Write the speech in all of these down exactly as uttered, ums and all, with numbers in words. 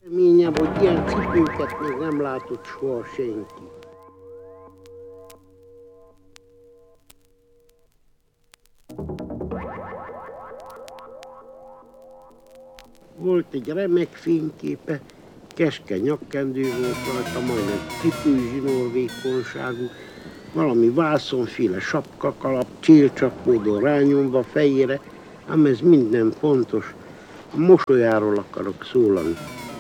Reményem, hogy ilyen cipőket még nem látott soha senki. Volt egy remek fényképe, keskeny nyakkendő volt rajta, majdnem cipőzsinór vékonyságú, valami vászonféle sapkakalap, csélcsapmódon rányomva fejére, ám ez minden fontos, a mosolyáról akarok szólani.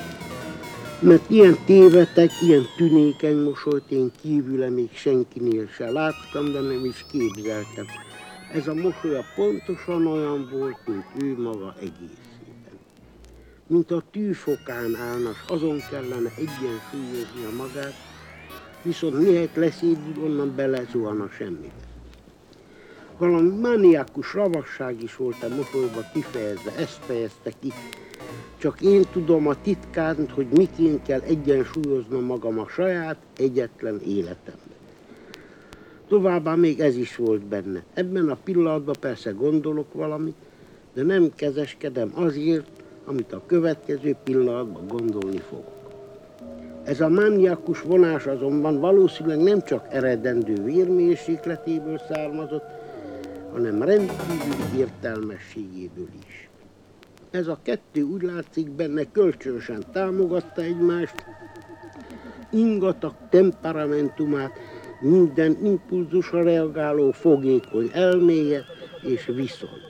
Mert ilyen tévetek, ilyen tünékeny mosolyt én kívüle még senkinél se láttam, de nem is képzeltem. Ez a mosolya pontosan olyan volt, mint ő maga egészében. Mint a tűfokán állna, s azon kellene egyensúlyozni a magát, viszont mihelyt leszédül, onnan belezuhan a semmibe. Valami mániákus ravasság is volt a mosolyba kifejezve, ezt fejezte ki. Csak én tudom a titkát, hogy miként kell egyensúlyoznom magam a saját egyetlen életemben. Továbbá még ez is volt benne. Ebben a pillanatban persze gondolok valamit, de nem kezeskedem azért, amit a következő pillanatban gondolni fogok. Ez a mániákus vonás azonban valószínűleg nem csak eredendő vérmérsékletéből származott, hanem rendkívüli értelmességéből is. Ez a kettő úgy látszik benne kölcsönösen támogatta egymást, ingatag temperamentumát, minden impulzusra reagáló fogékony elméje és viszont.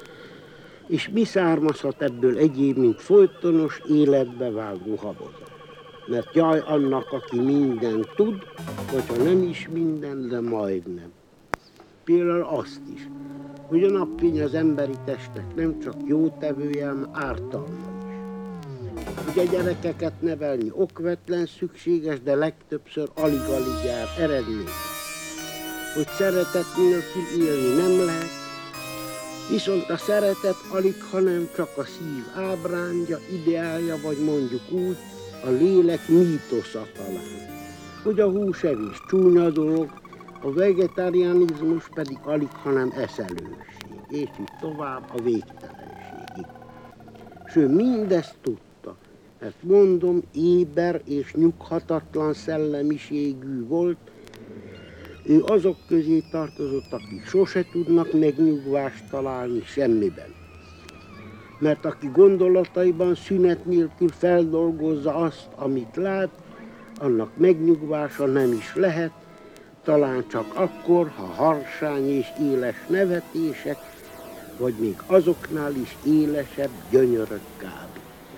És mi származhat ebből egyéb, mint folytonos életbe vágó habozat? Mert jaj annak, aki mindent tud, vagy ha nem is minden, de majdnem. Például azt is, hogy a napfény az emberi testnek nem csak jótevője, hanem ártalma is. Hogy a gyerekeket nevelni okvetlen szükséges, de legtöbbször alig-alig jár eredmény. Hogy szeretet nélkül élni nem lehet, viszont a szeretet alig, hanem csak a szív ábrándja, ideálja, vagy mondjuk úgy, a lélek mítosza talán. Hogy a húsevés csúnya dolog, a vegetarianizmus pedig alig, hanem eszelőség, és így tovább a végtelenségig. S ő mindezt tudta, mert mondom, éber és nyughatatlan szellemiségű volt, ő azok közé tartozott, akik sose tudnak megnyugvást találni semmiben. Mert aki gondolataiban szünet nélkül feldolgozza azt, amit lát, annak megnyugvása nem is lehet, talán csak akkor, ha harsány és éles nevetések, vagy még azoknál is élesebb gyönyörök kábítják.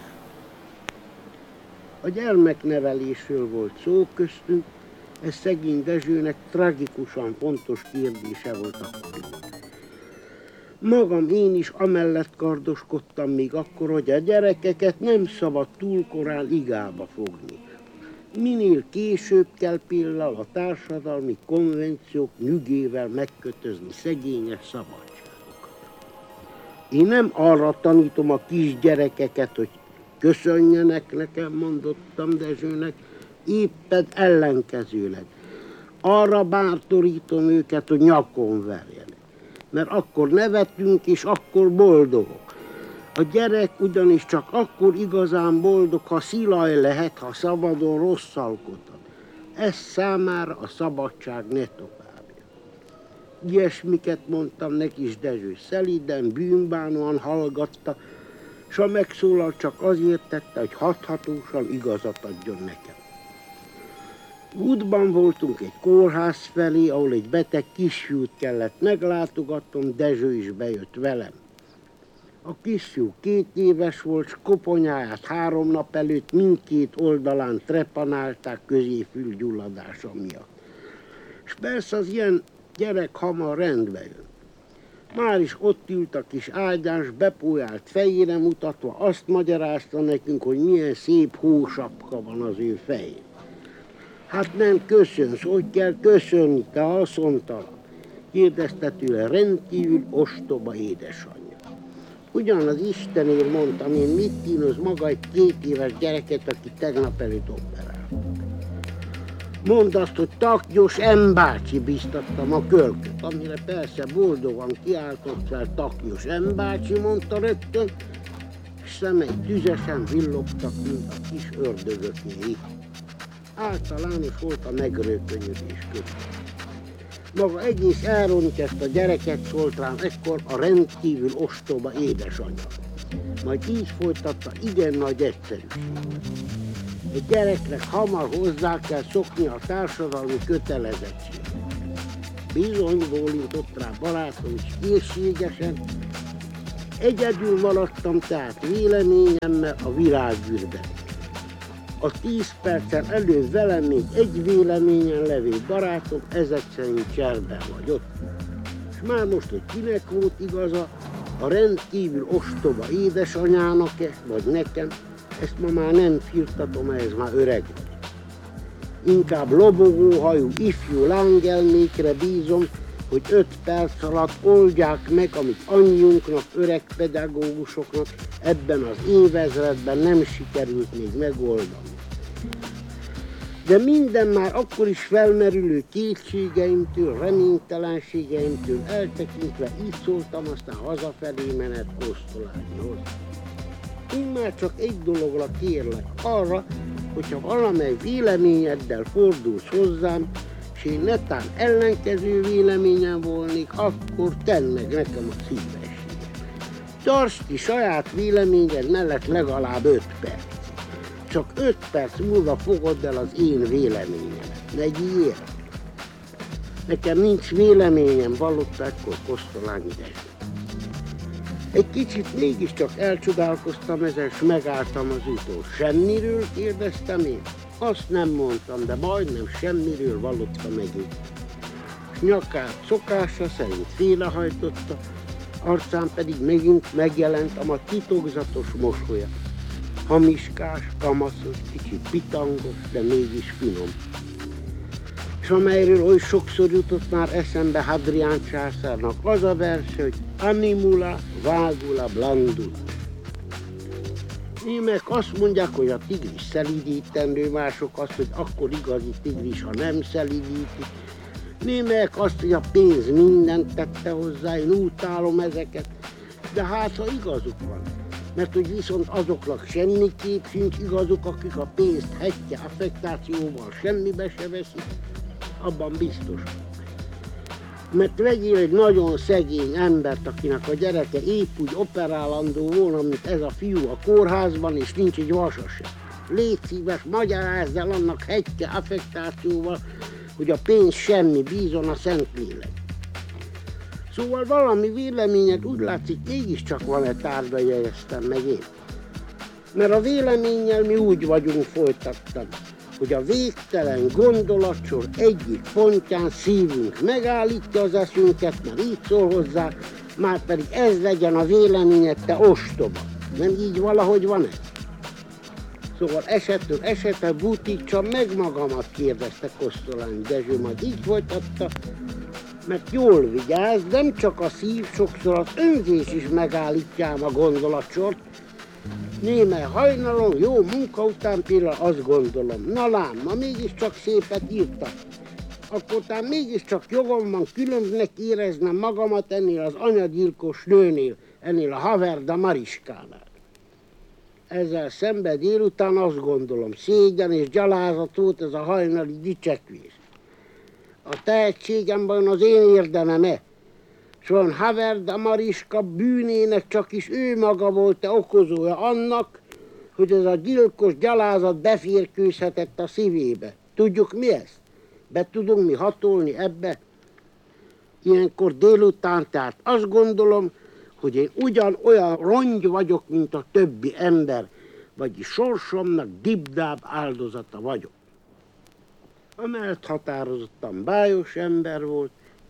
A gyermeknevelésről volt szó köztünk, ez szegény Dezsőnek tragikusan fontos kérdése volt akkor. Magam én is amellett kardoskodtam még akkor, hogy a gyerekeket nem szabad túl korán igába fogni. Minél később kell például a társadalmi konvenciók nyugével megkötözni szegényes szabadságokat. Én nem arra tanítom a kisgyerekeket, hogy köszönjenek nekem, mondottam Dezsőnek, éppen ellenkezőleg. Arra bátorítom őket, hogy nyakon verjenek. Mert akkor nevetünk, és akkor boldogok. A gyerek ugyanis csak akkor igazán boldog, ha szilaj lehet, ha szabadon rosszalkodhat. Ez számára a szabadság ne továbbja. Ilyesmiket mondtam neki is, Dezső szelíden, bűnbánóan hallgatta, s a megszólal csak azért tette, hogy hathatósan igazat adjon nekem. Útban voltunk egy kórház felé, ahol egy beteg kisfiút kellett meglátogatnom, Dezső is bejött velem. A kisfiú két éves volt, s koponyáját három nap előtt mindkét oldalán trepanálták középfülgyulladása miatt. És persze az ilyen gyerek hamar rendbe jön. Már is ott ült a kis ágyán, s bepójált fejére mutatva, azt magyarázta nekünk, hogy milyen szép hósapka van az ő fején. Hát nem köszönsz, hogy kell köszönni, te haszontalan? Kérdezte tőle rendkívül ostoba édesanyja. Ugyanaz Istenért mondtam, én mit kínoz maga egy két éves gyereket, aki tegnap előtt operált. Mondd azt, hogy Taknyos M. bácsi, biztattam a kölköt, amire persze boldogan kiáltott fel Taknyos M. bácsi, mondta rögtön, szemei tüzesen villogtak, mint a kis ördögökéi. Általános volt a megrökönyödés között. Maga egész elront ezt a gyereket szólt rám ekkor a rendkívül ostoba édesanyja. Majd így folytatta igen nagy egyszerűség. Egy gyereknek hamar hozzá kell szokni a társadalmi kötelezettség. Bizony, bólintott rá barátom is készségesen. Egyedül maradtam tehát véleményemmel a virágűrben. A tíz perccel előbb velem még egy véleményen levő barátom ezek szerint cserben vagyott. És már most, hogy kinek volt igaza, a rendkívül ostoba édesanyának-e, vagy nekem, ezt ma már nem firtatom, ez már öreg vagy. Inkább lobogóhajú ifjú lángelmékre bízom, hogy öt perc alatt oldják meg, amit annyiunknak, öreg pedagógusoknak ebben az évezredben nem sikerült még megoldani. De minden már akkor is felmerülő kétségeimtől, reménytelenségeimtől eltekintve így szóltam aztán hazafelé menet Kosztolányihoz. Én már csak egy dologra kérlek, arra, hogyha valamely véleményeddel fordulsz hozzám, és én netán ellenkező véleményen volnék, akkor tedd meg nekem a szívességet. Tartsd ki saját véleményed mellett legalább öt perc. Csak öt perc múlva fogadd el az én véleményemet. Ne gyér! Nekem nincs véleményem, vallotta ekkor Kosztolányi Dezső. Egy kicsit mégiscsak elcsodálkoztam ezen, s megálltam az úton. Semmiről kérdeztem én? Azt nem mondtam, de majdnem semmiről vallotta megint. S nyakát szokása szerint félrehajtotta, arcán pedig megint megjelent a ma titokzatos mosolya. Hamiskás, kamaszos, kicsit pitangos, de mégis finom. És amelyről oly sokszor jutott már eszembe Hadrián császárnak az a vers, hogy animula vagula blandus. Némek azt mondják, hogy a tigris szelídítendő, mások azt, hogy akkor igazi tigris, ha nem szelídíti. Némelyek azt, hogy a pénz mindent tette hozzá, én utálom ezeket, de hát ha igazuk van. Mert hogy viszont azoknak semmiképp sincs igazuk, akik a pénzt hetje affektációval semmibe se veszik, abban biztos. Mert vegyél egy nagyon szegény embert, akinek a gyereke épp úgy operálandó volna, mint ez a fiú a kórházban, és nincs egy vasa sem. Légy szíves, magyarázz el annak hetje affektációval, hogy a pénz semmi, bízon a Szentlélek. Szóval valami véleményed úgy látszik, mégiscsak van-e tárgyra, jegyeztem meg én. Mert a véleménnyel mi úgy vagyunk, folytattam, hogy a végtelen gondolatsor egyik pontján szívünk megállítja az eszünket, mert így szól hozzá, már pedig ez legyen a véleményed, te ostoba. Nem így valahogy van ez? Szóval esettől esetre butítsam meg magamat, kérdezte Kosztolányi Dezső, majd így folytatta, mert jól vigyázz, nem csak a szív, sokszor az önzés is megállítja a gondolatsort. Némely hajnalon, jó munka után például azt gondolom, na lám, ma mégiscsak szépet írtak. Akkor talán mégiscsak jogom van különbnek éreznem magamat ennél az anyagyilkos nőnél, ennél a Haverda Mariskánál. Ezzel szemben délután azt gondolom, szégyen és gyalázat volt ez a hajnali dicsekvés. A tehetségemben az én érdemem-e? S van Haverda Mariska bűnének csak is ő maga volt-e okozója annak, hogy ez a gyilkos gyalázat beférkőzhetett a szívébe. Tudjuk mi ezt? Be tudunk mi hatolni ebbe? Ilyenkor délután, tehát azt gondolom, hogy én ugyanolyan rongy vagyok, mint a többi ember, vagyis sorsomnak dibdább áldozata vagyok. Amellett határozottan bájos ember volt.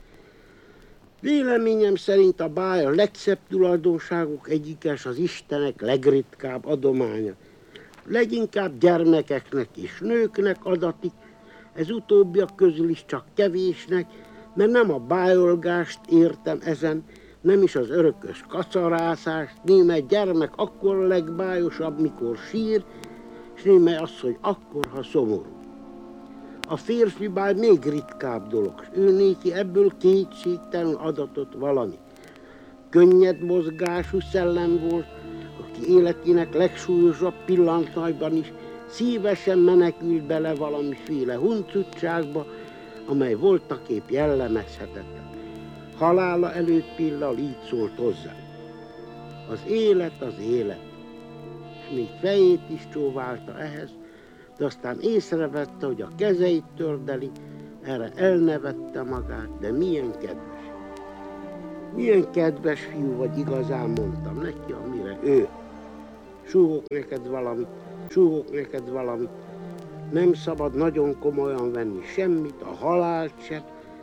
Véleményem szerint a báj a legszebb tulajdonságuk egyikes, az Istenek legritkább adománya. Leginkább gyermekeknek és nőknek adatik, ez utóbbiak közül is csak kevésnek, mert nem a bájolgást értem ezen, nem is az örökös kacarászást, némely gyermek akkor a legbájosabb, mikor sír, és némely az, hogy akkor, ha szomorú. A férfi báj még ritkább dolog, s ő néki ebből kétségtelen adatot valami. Könnyed mozgású szellem volt, aki életének legsúlyosabb pillanataiban is szívesen menekült bele valamiféle huncutságba, amely voltaképp jellemezhetetlen. Halála előtt pillal így szólt hozzá. Az élet az élet. És még fejét is csóválta ehhez, de aztán észrevette, hogy a kezeit tördeli, erre elnevette magát, de milyen kedves. Milyen kedves fiú vagy igazán, mondtam neki, amire ő. Súgok neked valamit, súgok neked valamit. Nem szabad nagyon komolyan venni semmit, a halált se,